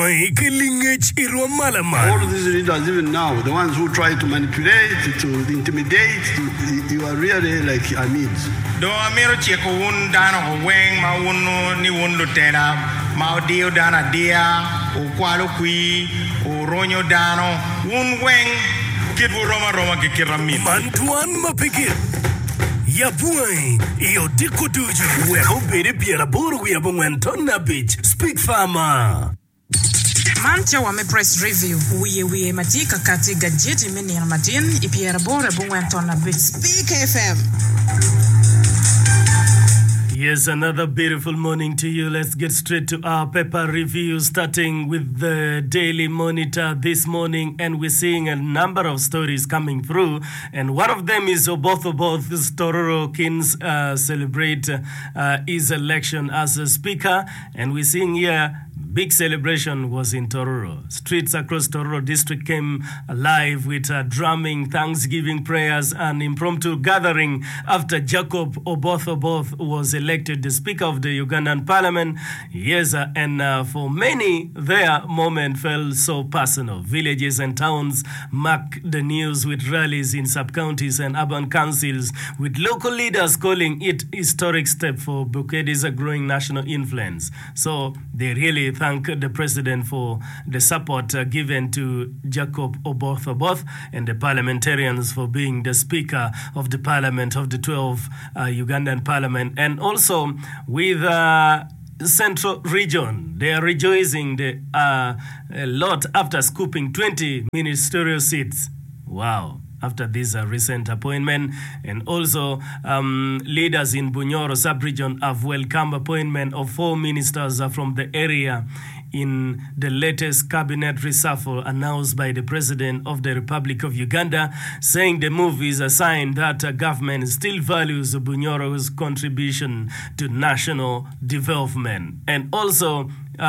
All of these leaders, even now, the ones who try to manipulate, to intimidate, you are really like Amids. Do amiro cheko un dano weng ma unu ni undu tena ma dio dana dia o kwalo kui o ronyo dano un weng kibu Roma kikiramin. Mantuan mapigil. Yabuai, iyo diko duju. Weho bere piera boru ya bongwentona beach. Speak farmer. Mantia wa me press review. Uye matika kati gajeti mini ya matin. Ipiera bore bongwentona beach. Speak FM. Yes, another beautiful morning to you. Let's get straight to our paper review, starting with the Daily Monitor this morning. And we're seeing a number of stories coming through. And one of them is Oboth Tororo Kins celebrate his election as a speaker. And we're seeing here big celebration was in Tororo. Streets across Tororo district came alive with drumming, thanksgiving prayers, and impromptu gathering after Jacob Oboth was elected the Speaker of the Ugandan Parliament. Yes, and for many, their moment felt so personal. Villages and towns mark the news with rallies in sub-counties and urban councils, with local leaders calling it historic step for Bukedi's growing national influence. So they really thank the president for the support given to Jacob Oboth and the parliamentarians for being the Speaker of the Parliament of the 12 Ugandan Parliament. And also with Central Region, they are rejoicing a lot after scooping 20 ministerial seats. Wow. After this recent appointment. And also leaders in Bunyoro sub-region have welcomed appointment of 4 ministers from the area in the latest cabinet reshuffle announced by the President of the Republic of Uganda, saying the move is a sign that government still values Bunyoro's contribution to national development. And also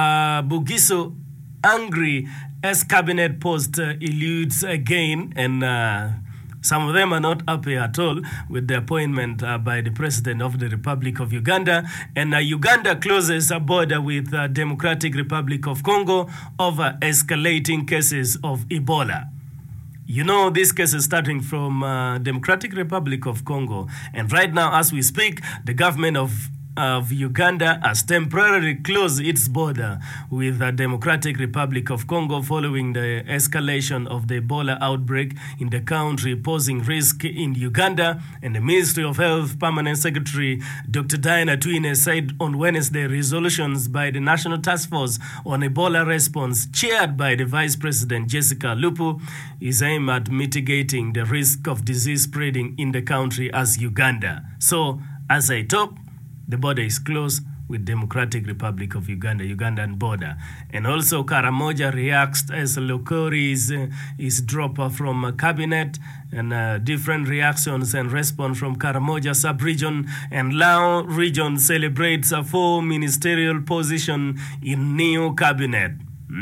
Bugiso angry as cabinet post eludes again, and some of them are not happy at all with the appointment by the President of the Republic of Uganda. And Uganda closes a border with Democratic Republic of Congo over escalating cases of Ebola. You know, this case is starting from Democratic Republic of Congo. And right now, as we speak, the government of Uganda has temporarily closed its border with the Democratic Republic of Congo following the escalation of the Ebola outbreak in the country, posing risk in Uganda. And the Ministry of Health Permanent Secretary Dr. Diana Twine said on Wednesday resolutions by the National Task Force on Ebola Response, chaired by the Vice President Jessica Lupu, is aimed at mitigating the risk of disease spreading in the country as Uganda. So, as I talk, the border is closed with Democratic Republic of Uganda, Ugandan border. And also Karamoja reacts as Lokori is dropped from cabinet, and different reactions and response from Karamoja sub-region. And Lao region celebrates a 4 ministerial position in new cabinet.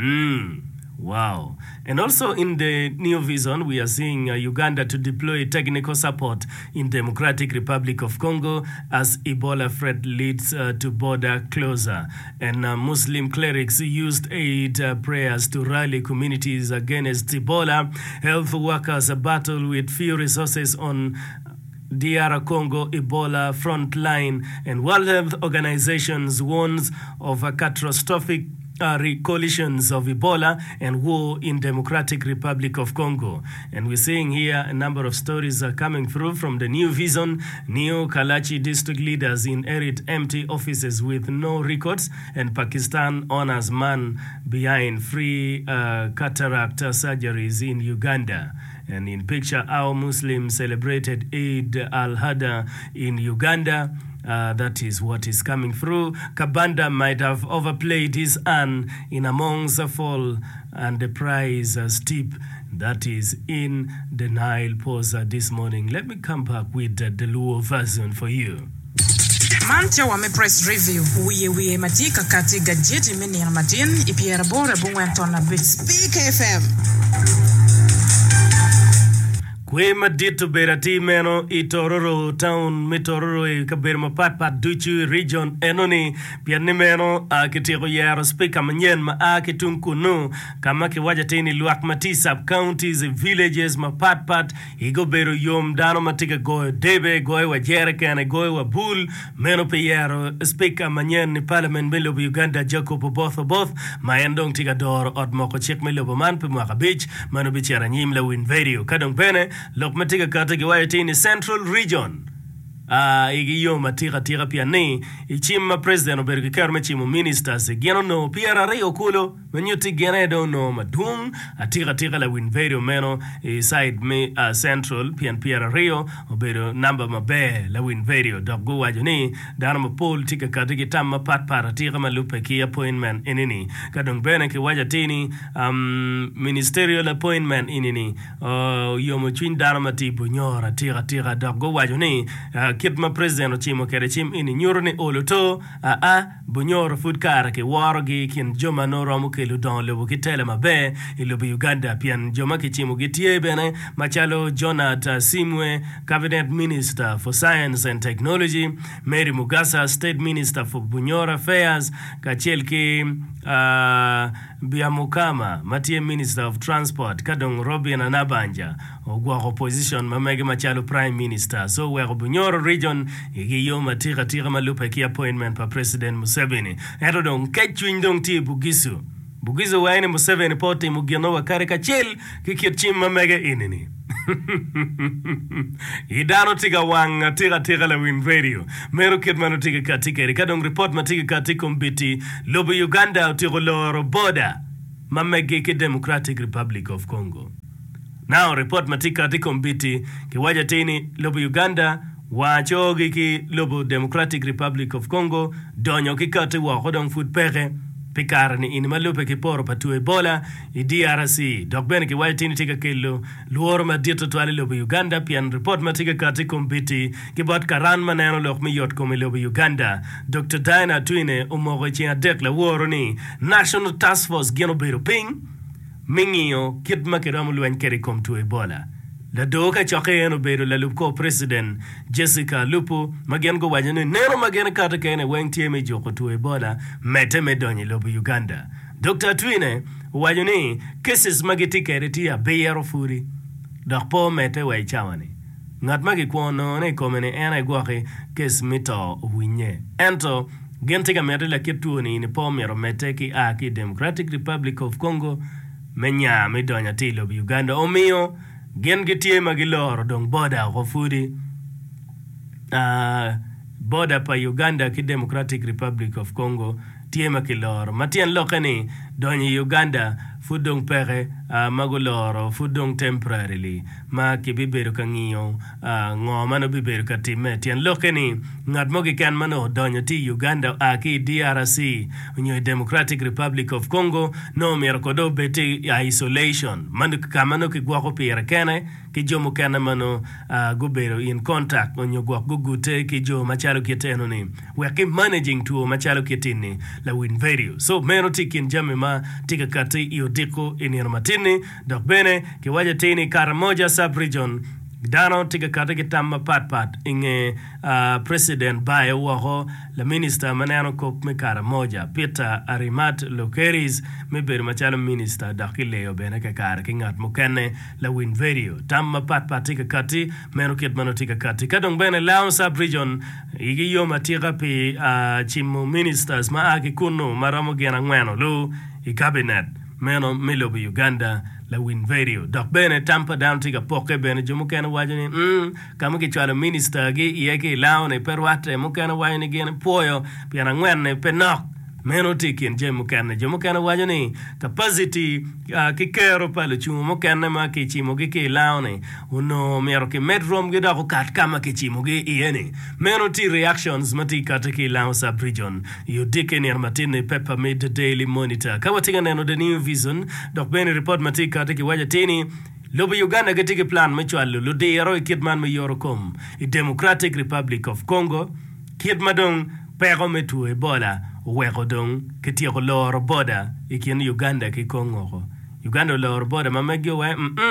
Wow. And also in the new vision, we are seeing Uganda to deploy technical support in Democratic Republic of Congo as Ebola threat leads to border closure. And Muslim clerics used aid prayers to rally communities against Ebola. Health workers battle with few resources on DR Congo Ebola frontline. And World Health Organizations warns of a catastrophic coalitions of Ebola and war in Democratic Republic of Congo. And we're seeing here a number of stories are coming through from the New Vision. New Kalachi district leaders inherit empty offices with no records, and Pakistan honors man behind free cataract surgeries in Uganda. And in picture, our Muslims celebrated Eid al-Adha in Uganda. That is what is coming through. Kabanda might have overplayed his hand in Amongst the Fall, and the price steep. That is in the Nile Post this morning. Let me come back with the Luo version for you. Mantia wa me press review. Uye matika kati gajeti mini ya matin. Ipiera bore bungwentona bit. Speak FM. Kwe madito berati meno itororo town mitororo kaber mapat pat duchu region enoni piani meno kitiko yaro speaker manyen ma akitunkuno kama kiwaja teni luak mati sub counties villages mapat pat igo bero yom dano matika goyo debe goyo wa jerikane goyo wa bul meno pe yaro speaker manyen ni parliament melo Uganda Jacob both maendong tiga dor od moko chik melo man pe mwaka beach mano bichara nyim la win video kadong pene lok matiga kata kiwaya tini Central Region igiyo matira pia ni ichima president obergi karme chimo ministers geno no piera reo kulo menyuti genedo no madung atira la win video meno side me Central piera reo obero number mabe la win video dogo wajo ni dana mapol tika kata kitama pat para tira malupe ki appointment inini kadong bene kiwaja tini ministerial appointment inini yomo chwin dana matibu nyora tira dogo wajo ni kit ma president ochimo kere chim ini nyuro ni oloto bunyoro food kara ke warogi kin joma no romo ke ludon lobo kitele mabe ilobo Uganda pian joma kichimo gitie bene machalo Jonathan Simwe cabinet minister for science and technology Mary Mugasa state minister for Bunyoro affairs kachel ki Biamukama Matie minister of transport kadong Robin Anabanja ogwa opposition mamege machalo prime minister so we Bunyoro region igiyo matira malupe ki appointment pa president Museveni eto don kechwin dong ti Bugisu waine Museveni pote mugino wakare kachil kikirchim mamege inini idano tiga wang tira la win radio mero kitmano tiga katika kadong report matiga katika mbiti lobo Uganda utiro loro border mamege ki Democratic Republic of Congo now report matiga katika mbiti kiwaja tini lobo Uganda wachogi ki lobo Democratic Republic of Congo donyo kikate wa hodong food pere pikara ni inimalupe kiporo patu Ebola i DRC dokbene ki waitini tika kilo luoro madito tuwali lobo Uganda pian report matika katika mbiti kibot karan maneno lokmi yot kome lobo Uganda Dr. Diana Twine umogo chia dekla uoro ni National Task Force geno bero ping mingiyo kitma kiramu luen keri kom tu Ebola la doka chokeno bero la lupko president Jessica Lupo magen go wajane nero magen kata kene weng tieme joko tu Ebola mete medonyi lobo Uganda Dr. Twine wajane cases magitika retia beyero furi dokpo mete wai chawani ngat magi kwono ne komene ena gwake kes mito winye ento gentika mete la kituoni ni pomero mete ki aki Democratic Republic of Congo menya medonya ti lobo Uganda omiyo gen gitie magiloro dong border ofudi border pa Uganda ki Democratic Republic of Congo tie makiloro matien lokani donyi Uganda fudong pere magoloro fudong temporarily ma kibiberu kangiyo ngomano biberu katime tien lokani ngad mogi kan mano donyo ti Uganda aki DRC unyo Democratic Republic of Congo no merkodo beti isolation manu kamano ki gwako pira kene ki jomo kana mano guberu in contact onyo gwako gugute ki jo machalo kiteno ni we keep managing to machalo kitini la win video so meno tikin jame ma tika kati iyo diko ini matini dok bene kiwaja tini Karamoja sub-region dano tiga kata kitama pat inge president bae waho la minister manano kop me Karamoja Peter Arimat Lokeris me beri machalo minister dakileo bene kakara kingat mukene la win video tamma pat tiga kati meno kitmano tiga kati kadong bene lao sub-region igiyo matiga pi chimo ministers maagi kuno maramo gena ngweno lu i cabinet meno milobo Uganda la win video dok bene tampa down tiga poke bene jo mukene wajani kama ki chwalo minister gi yeke lao ne perwate mukene wajani gene poyo piana ngwene penok meno tikin je mukene wajani capacity kikero palo chumo mukene ma kichimo gi lao ne uno mero ki medrom gi dako kat kama kichimo gi iene meno ti reactions mati kata ki lao sub-region yu dike ni armatine Pepper made the Daily Monitor kawatinga neno the New Vision dok bene report mati kata ki waja tini lobo Uganda getike plan mechwalo ludero ikidman me yorokom i Democratic Republic of Congo kidmadong pero metu Ebola weko dong kitieko loro border ikin Uganda ki Congo Uganda loro border mamegyo we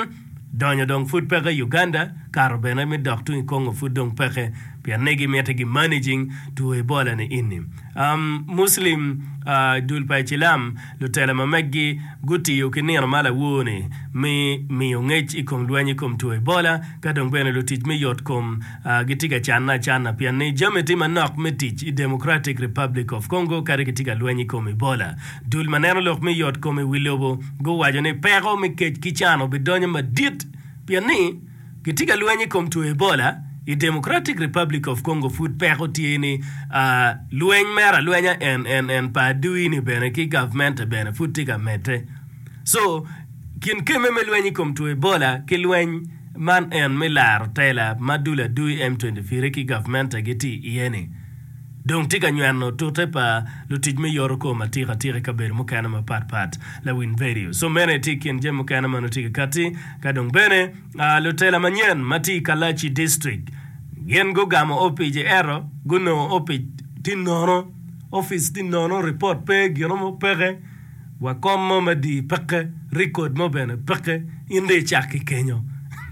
donyo dong food peke Uganda karo bena mi dok tu Congo food dong peke pia negi miete gi managing to Ebola ni inni Muslim dul pa chilam lutela mamegi guti yukinir mala woni mi ongech ikom luanyi kom to Ebola kadong bena lutich mi yot kom gitiga chana pia ni jameti manok metich i Democratic Republic of Congo kare gitiga luanyi kom Ebola dul maneno lok mi yot kom wilobo go wajo ni pero mi kech kichano bidonyo madit pia ni gitiga luanyi kom to Ebola i Democratic Republic of Congo food pero tieni lueny mera luenya en padui ni bene ki government bene food tika mete so kin keme me luenyi kom to Ebola ki lueny man en milar tela madula dui M23 ki government giti ieni donc tika nyano tote pa lutij me yoro ko matira tire kabel mukana mapat la win video so mene tikin je mukana manutika kati kadong bene lutela manyen mati Kalachi district gen go gamo opije ero guno opij tinono office tinono report pe gino mo pere wakomo madi peke record mo bene peke inde chaki kenyo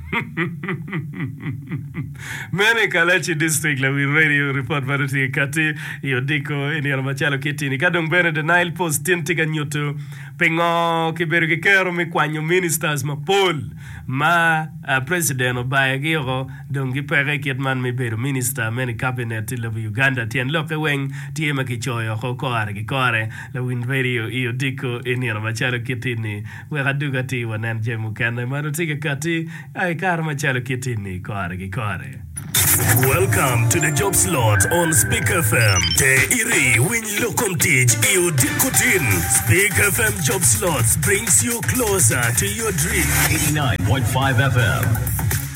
Mene Kalachi district la win radio report varuti kati yodiko ini machalo kitini kadong bene the Nile Post tintiga nyoto pengo kiberge kero mi kwanyo ministers mapol president obaye giro dongi pere kitman mi bedo minister mene cabinet la Uganda tien loke weng tiema kichoyo kore la win radio yodiko ini machalo kitini wera dugati wanan jemu kana maruti kati ai karma chalo kitini kore. Welcome to the job slot on Speak FM. Te iri win lokom teach iyo dikutin. Speak FM job slots brings you closer to your dream. 89.5 FM.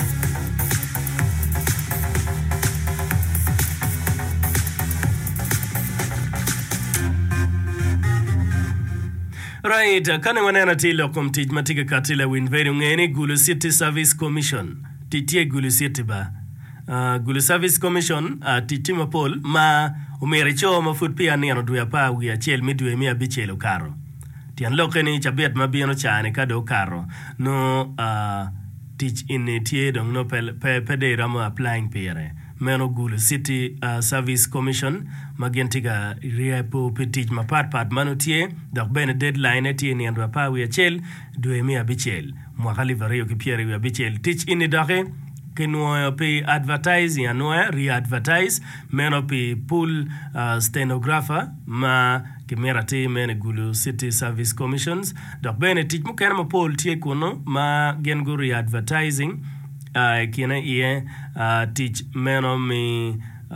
Right, kane wanena tilo komtij matiga katila win very ngeni Gulu City Service Commission. Titie Gulu City ba. Gulu Service Commission titima pol ma umericho mafut pia niano duya pa wia chel midwe mia bichelo karo. Tian lokeni chabet mabiano chane kado karo. No teach in tie dong no pede ramo applying pere. Meno Gulu City Service Commission magentiga riepo petij mapat manotie dok bene deadline tie ni andwa pa wia chel duwe mia bichel. Mwakali vario kipiere wia bichel teach in dake kenwa pe advertise ya noa re-advertise meno pe pool stenographer ma kimera te mene Gulu City Service Commissions dok bene teach mukena ma pool tie kono ma gengo re-advertising kina iye teach meno mi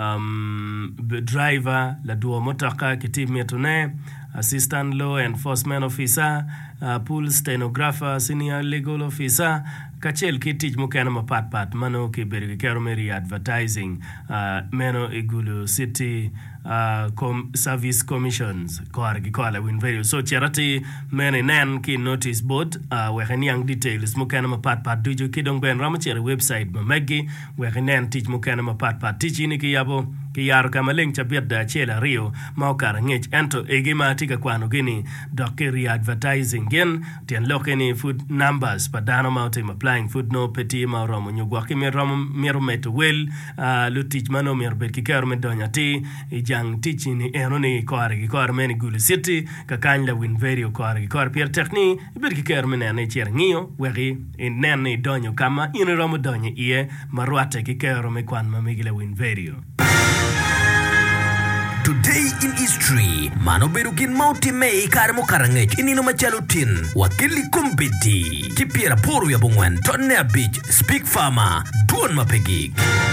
driver la duo motaka kiti metone assistant law enforcement officer pool stenographer senior legal officer kachel kitich mukena mapat mano ke berge keromeri advertising meno Gulu City Service Commissions koala win video so charity mene nan ki notice board weheni ang details mukena mapat dujo kidong ben ramachere website mamegi wehenen teach mukena mapat teach ni ki yabo ki yaro kama link chabet da chela rio maokar ngech ento egima tika kwano gini dokeri advertising gen tien lokeni food numbers padano maute applying food no peti ma romo nyugwa ki mero meto well lutich mano mer bet ki kero me donyati jang teaching enoni kor meni Gulu City ka kanya win video kor pier techni bet ki kero me ne cher ngio weri nene donyo kama in romo donye ie marwate ki kero me kwan mamigile win video. Today in history, mano berukin mauti mei karmo karangech inino machalo tin wakili kumbiti kipiera poru ya bungwen tonne beach speak farmer duon mapegik.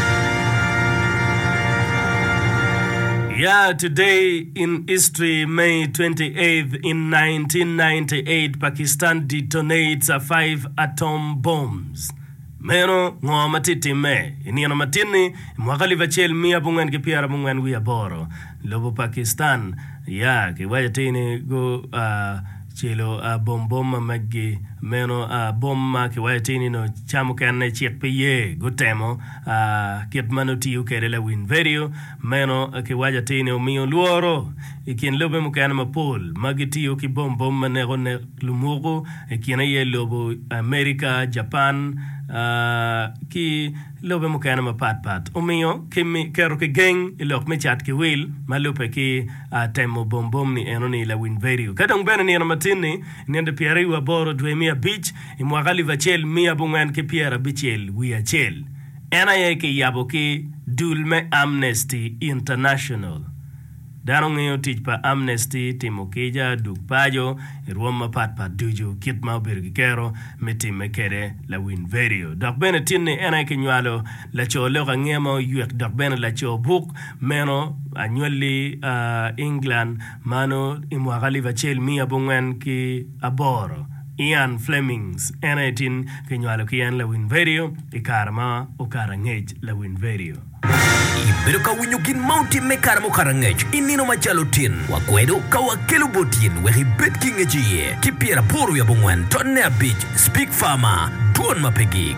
Yeah, today in history, May 28th in 1998, Pakistan detonates 5 atom bombs. Meno ngoma titi me iniano matini mwakali vachel mia bungwen kipiara bungwen wia boro lobo Pakistan ya kiwaya tini go chelo bomboma magi meno bom ma ki wayatini no chamo kan chiek pe ye gutemo kit mano tiyo kere la win video meno ki wayatini omiyo luoro ikin lobe mukana mapol magitiyo ki bom manego ne lumugo ikina ye lobo America, Japan ki lobe mukana mapat omiyo kimi kero ki geng ilok me chat ki will malupe ki temo bom ni enoni la win video kadong bena ni matini niende piari wa boro dwemia beach imwagali vachel mia bungwan ki piara bichel wiya chel ena ye ki yabo ki dulme Amnesty International dano ng'eyo tich pa Amnesty timo kija duk pajo iruom mapat duju kit ma obedo gi kero mitime kede la win video dok bene tinni ena kinywalo la cho loka ng'ema yuek dok bene la cho buk meno anywali England mano imwagali vachel mia bungwen ki aboro Ian Flemings ena etin kinywalo kian la win video ikarama ukara ngej la win video Ibero ka winyo gin mauti me karamo karangech inino machalo tin wakwedo ka wakelo botin wehi bet kingejiye kipiera poro ya bungwen tonne a beach speak farmer tuon mapegik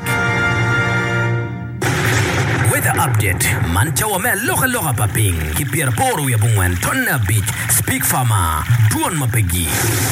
weather update mancha wa me loka paping kipiera poro ya bungwen tonne a beach speak farmer tuon mapegik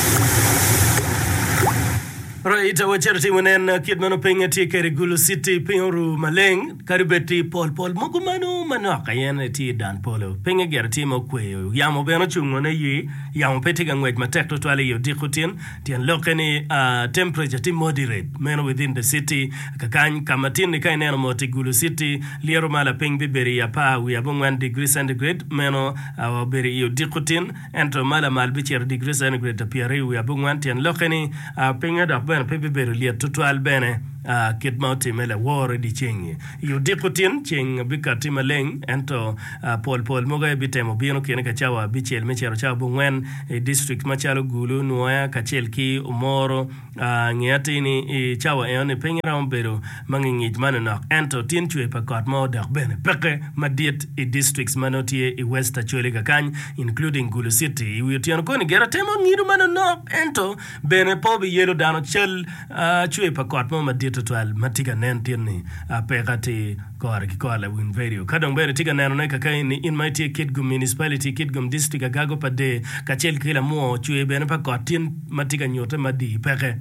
Right, wacharti wanen kid mano penga ti kere Gulu City pingoru maleng karibeti Paul mugu mano kayene ti Dan Polo penga gerti mo kweyo yamo beno chungo na yi yamo peti gangwej matek to twale yo dikutin tian lokeni temperature ti moderate meno within the city kakany kamatin ni kay neno moti Gulu City liero mala ping biberi ya pa we have 1 degree centigrade meno beri yo dikutin ento mala malbicher degree centigrade piari we have 1 tian lokeni penga da ben pepe beru liet tutual bene kit mauti mele war di chengi yu dikutin cheng bikati maleng ento Paul moga bitemo bino kene kachawa bichel mechero chawa bungwen district machalo Gulu nuaya kachel ki umoro ngiyati ni chawa eone pengira umberu mangingij manonok ento tin chwe pakot mo dak bene peke madiet districts manotie west achole kakany including Gulu City yu tiano koni gera temo ngiru manonok ento bene pobi yelo dano chel chwe pakot mo madiet total matika nentini pekati kora kikola win video kadong bere tika neno na kakai ni in mighty Kitgum municipality Kitgum district agago pade kachel kila mo chwe bene pakotin matika nyote madi peke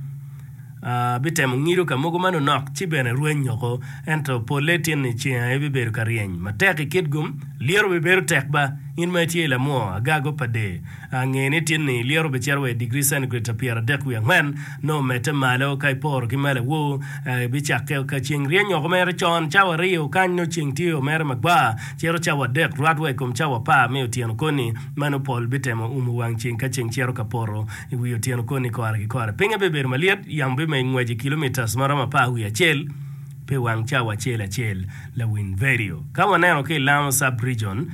bitemo ngiru kamogo mano nok chibene ruenyoko ento poletin ni chia ebi beru karieny mateki Kitgum liero beberu tekba in mighty la mo agago pade ngene tin ni liero becherwe degree centigrade tapira dekwi ngwen no mete malo kai por kimale wo bichake ka chingrienyo ko mere chon chawa rio kanyo chingtio mere magba chero chawa dek radwe kum chawa pa me otieno koni mano pol bitemo wang ching ka ching chero ka poro wi otieno koni kora pinga beber maliet yambe me ngweji kilometers marama pa wi achel pe wang chawa chel la win video kama neno ke Lao sub region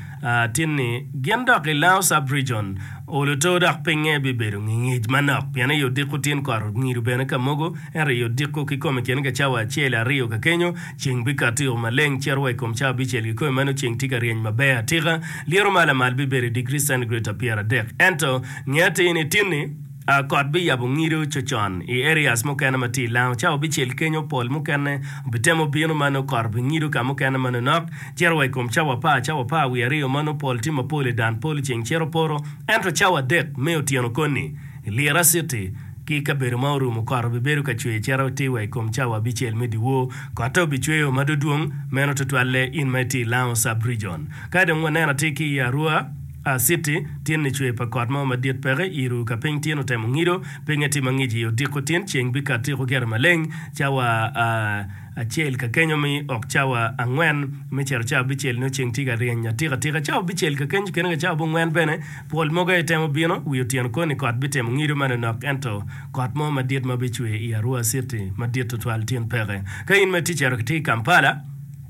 tinni gendo ke Lao sub region oloto dak penge beberu ngij manok piana yo dikutin kor ngiru bene kamogo ere yo dikko ki kome ken ga chawa chela rio ka kenyo ching bikati o maleng cherwe kom chawa bichel ko mano ching tika rien mabea tiga liero mala mal beberu degree centigrade apira dek ento nyate ni tinni kod bi yabu ngiru chochon i areas mokana mati Lao chawa bichel kenyo pol mokane bitemo bino mano kor bi ngiru ka mokana mano nok cherwe kom chawa pa wi rio mano pol timo pole Dan poli ching chero poro ento chawa dek meo tiano koni liera city ki kaberu mauru mukaro beberu ka chwe chero tiwe kom chawa bichel mediwo kato bichweyo maduduong meno tutwale in mighty Lao sub region kada mwanena tiki ya rua city tiene chwe pakot mo madiet pere iru ka ping tieno temo ngiro pingeti mangiji yo dikotin cheng bikati ko ger maleng chawa achel ka kenyo mi ok chawa angwen mi cher chawa bichel no cheng tiga rienya tiga chawa bichel ka kenyo kenga chawa bungwen bene pol moga temo bino wi tieno ko ni kot bitemo ngiro mane nok ento kot mo madiet mabichwe i Arua city madiet total tien pere ka in ma teacher ti Kampala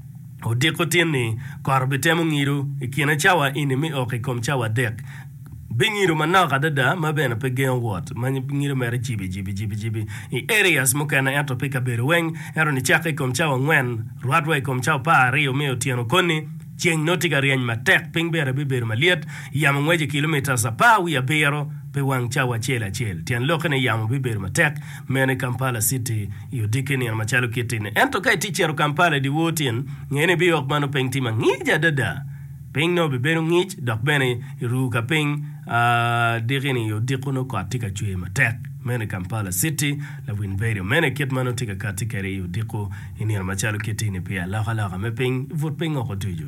odikotin ni korbitemo ngiru ikina chawa inimi okikom chawa dek bingiru manaka dada mabena pegen wat manyiru mere jibi i areas mukana ento pika beruweng ero ni chake kom chawa ngwen ruatwe kom chawa pa rio meo tiano koni cheng notiga rieny matek ping bere biberu maliet yamangweje kilometers apa wi abero pe wang chawa chela chel tian lokane yamo biber matek mene Kampala City yudikeni machalo kitine ento kai tichero Kampala di wotien ngene bi ok mano pengtima ngija dada peng no biberu ngich dok bene ruka peng dikini yudikuno katika chue matek mene Kampala City la win video mene kit mano tika katika re yudiku ini machalo kitine pia la mepeng vot peng okotujo.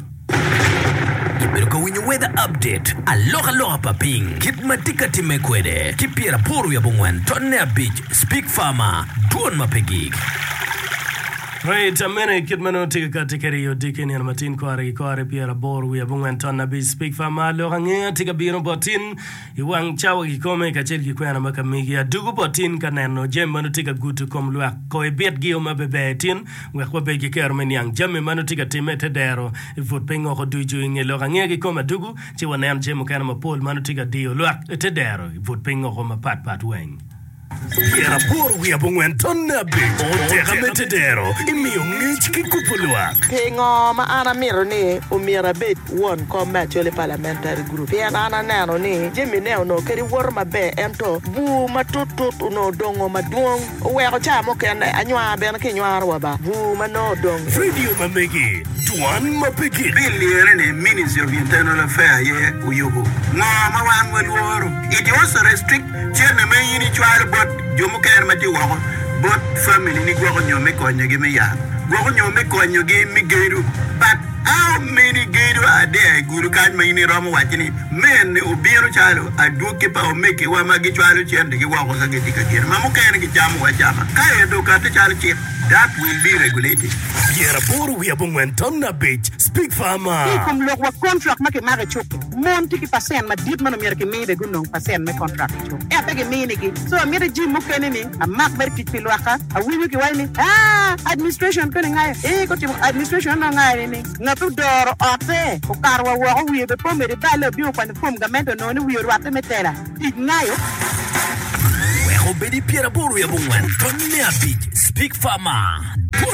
Pero ko winyo weather update aloha paping kit matika timekwede kipiera poru ya bungwen tonne beach speak farmer duon mapegi. Right, amene kit mano tika katika rio dikini na matin kware piera boru ya bungwen tonna beach speak farmer aloha nge tika biro botin iwang chawa kikome kachel kikwena makamigi ya dugu botin kaneno jem mano tika gutu komlua ko ebet gio mabebetin wekwa begi kermen yang jamme mano tika timete dero ifut pengo ko duju inge loha nge kikome dugu chiwa nem jemo kana mapol mano tika dio luak te dero ifut pengo ko mapat weng. Piera poru ya bungwen tonna beach oteka metedero imiyo ngich kikupuluak Pingo ma ana miro ni umira bet won combat yole parliamentary group Piera ana nano ni jimi neo no keri wor mabe ento bu matutut uno dongo maduong Uweko chamo kene anywa bena kinywa waba bu mano dong Radio mamegi Duan mapegi Billion ni Ministry of Internal Affairs ye uyugo Ngoma wan woro it also restrict chene mayini chwal bot jomo ker mati wako bot family ni gwako nyome konyo gi miya gwako nyome konyo gi migeru but how many geru are there guru kan mayini romo wachini men obiro chalo aduke pa omeke wa magi chwalo chende gi wako sa getika kir mamu ker gi jamu wa jama kae do ka te chalo chik that will be regulated. Piera poru ya bungwen tonna beach speak farmer Kom lok wa contract make mare chok mon tiki pasen ma dit man mer ke mede gunong pasen me contract chok e pege mene ki so mere ji mo kene ni a mak ber ki pilwaka a wiwi ki wani administration ko ngai ko ti administration na ngai ni ngatu doro ote ko karwa wo wi be po mere bale bi ko ni fom gamento no ni wi rwate metela ignayo Weho bedi piera poru ya bungwen tonne beach speak farmer